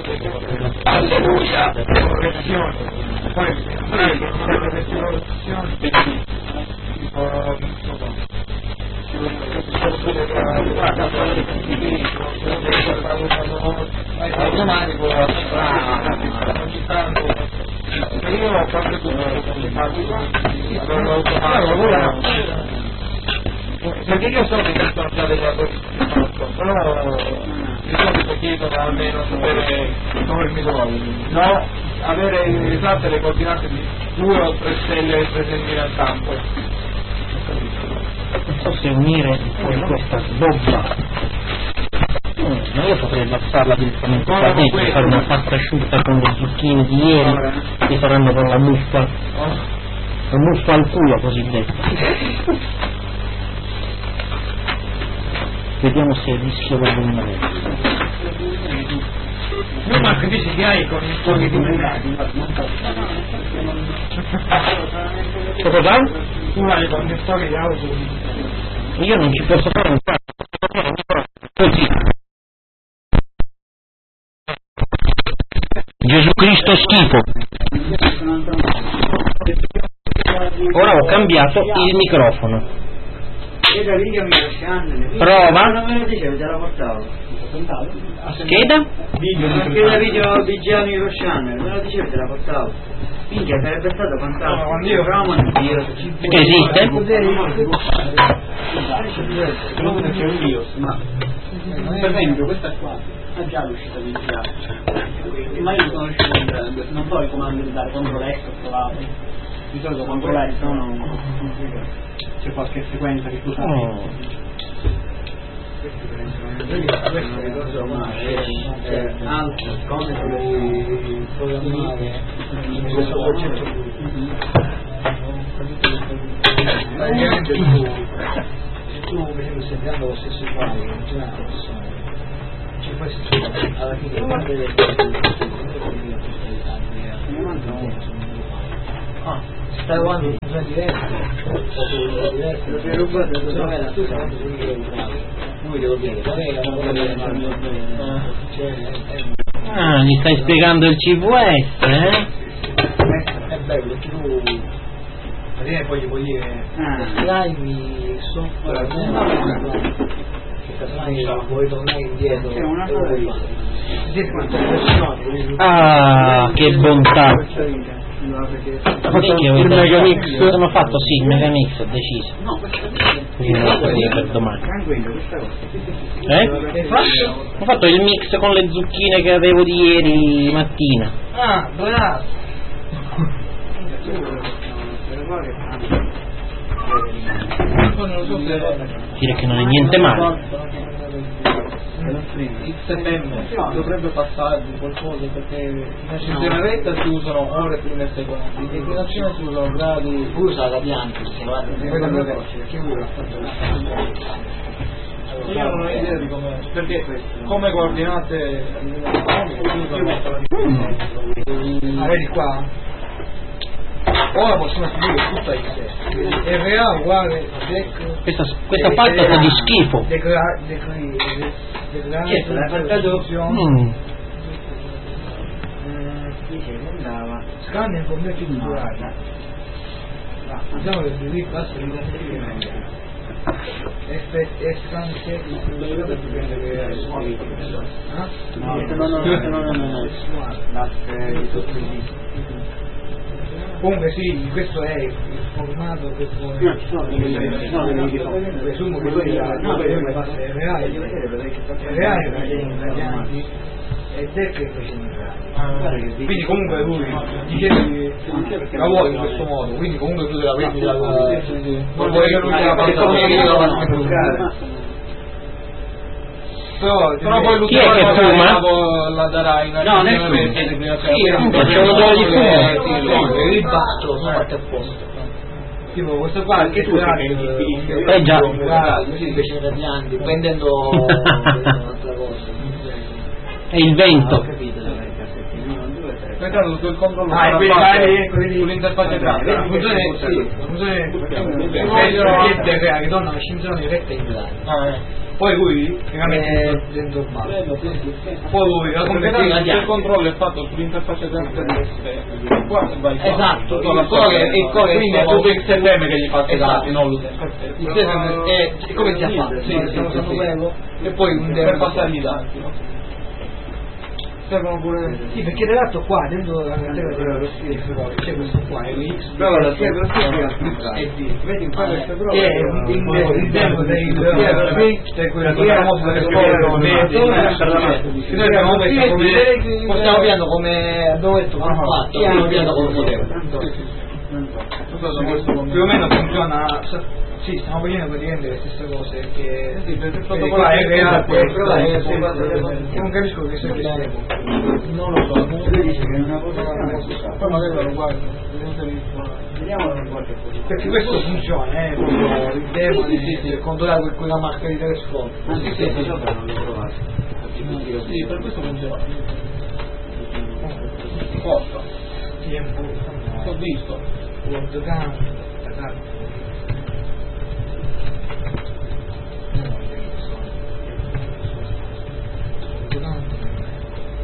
alleluia, correzione, poi automatico io ho fatto perché io so che sono già delle però di solito chiedono almeno sapere come mi trovo, no, avere esatte le coordinate di 2 o 3 stelle presenti nel campo. Non so se unire con questa bomba. Ma io potrei abbassarla direttamente qua dentro, fare una pasta asciutta con le zucchine di ieri che saranno con la muffa al culo cosiddetta. Vediamo se rischio l'alluminamento. No, ma che dici che hai con i fuochi di mercati? Cosa fa? Tu hai con i fuochi di auto? Io non ci posso fare un così. Gesù Cristo schifo. Ora ho cambiato il microfono. Prova. Non me lo dicevi, te la portavo. Scheda? Scheda video di Gianni Rosciano, me lo dicevi, te la portavo. Minchia, sarebbe stato fantastico. Quando io provo Esiste? Ma per esempio questa qua è già l'uscita di GA. Ma io sono riuscito a entrare, non so i comandi di dare CTRL X o provare. Di solito CTRL X non c'è qualche sequenza che tu sai. Altro come puoi programmare in questo concetto ovviamente tu per esempio stai dando lo stesso file in un'altra persona ci puoi alla fine stai guardando in una diversa gli stai spiegando il CVS, eh? È bello, tu poi gli puoi dire mi software che casomai vuoi tornare indietro che bontà. il Megamix Sono fatto il Megamix, ho deciso. Quindi non lo dire per domani. Ho fatto il mix con le zucchine che avevo di ieri mattina. Ah, bravo. Dire che non è niente male. XMM dovrebbe passare qualcosa perché in accensione retta si usano ore prime e secondi, in declinazione si usano gradi. usa la bianca Io non ho idea di come, perché come coordinate vedi qua ora possiamo scrivere tutta X RA uguale Questa pasta fa di schifo. Scanner commercio culturale. Diciamo che qui basta riconferire e scanner comunque sì, questo è il formato che poi presumo che lui passa reale ed è che facciamo quindi comunque lui ti chiede la vuoi in questo modo, quindi comunque tu te la prendi non vuoi che lui te la passa però poi chi è che fuma? La darai in no, nessuno c'è un odore di fumo. il basso sono fatti apposta tipo questo qua anche tu già così invece di radianti prendendo un'altra cosa è il vento. Peccato tutto il controllo sull'interfaccia grafica funzione che donna una scinzione diretta in grado Poi lui dentro base. poi lui la competenza il controllo è fatto sull'interfaccia dell'HDS. Qua vai esatto, tutto il core quindi è tutto XMM che gli fa dati, non l'utente. Il sistema è come si fa? E poi per passare i dati, no? Servono pure. Sì, perché tra l'altro qua dentro la cartella c'è questo qua, è l'X, Però la scritta è D, vedi qua questo però è il tempo c'è quella famosa che stiamo vedendo come dove stiamo vedendo come modello. Più o meno funziona. Sì, stiamo vedendo praticamente le stesse cose che non capisco che sia sistema. Non lo so, comunque dice che è una cosa poi magari lo guardo, vediamo qualche cosa. perché questo funziona, proprio il demone, controllare quella marca di telescopio. Sì, sopra non l'ho provato. Sì, per questo funziona. Costa. Tempo. Ho visto. Word count.